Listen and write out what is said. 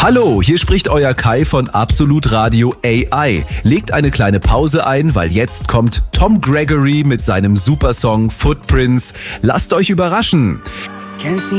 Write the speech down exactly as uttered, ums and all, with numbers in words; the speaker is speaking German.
Hallo, hier spricht euer Kai von Absolut Radio A I. Legt eine kleine Pause ein, weil jetzt kommt Tom Gregory mit seinem Supersong Footprints. Lasst euch überraschen.